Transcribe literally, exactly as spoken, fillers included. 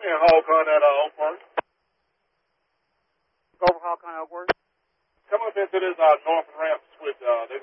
Yeah, Hog Hunt at uh, Oakworth. Go over Hog Hunt Oakworth. Come up into this uh, north ramp switch. Uh, they